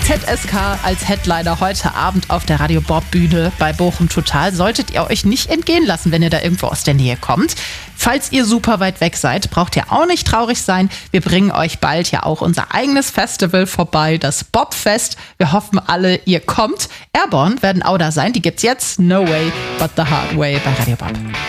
ZSK als Headliner heute Abend auf der Radio Bob Bühne bei Bochum Total. Solltet ihr euch nicht entgehen lassen, wenn ihr da irgendwo aus der Nähe kommt. Falls ihr super weit weg seid, braucht ihr auch nicht traurig sein. Wir bringen euch bald ja auch unser eigenes Festival vorbei, das Bobfest. Wir hoffen alle, ihr kommt. Airborne werden auch da sein. Die gibt's jetzt. No Way But The Hard Way bei Radio Bob.